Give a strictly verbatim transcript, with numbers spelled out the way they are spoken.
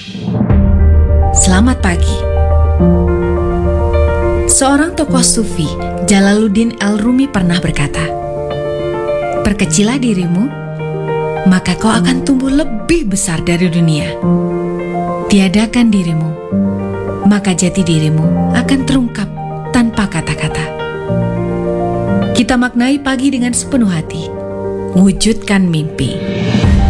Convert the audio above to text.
Selamat pagi. Seorang tokoh sufi, Jalaluddin Al-Rumi pernah berkata, "Perkecilah dirimu, maka kau akan tumbuh lebih besar dari dunia. Tiadakan dirimu, maka jati dirimu akan terungkap tanpa kata-kata." Kita maknai pagi dengan sepenuh hati, wujudkan mimpi.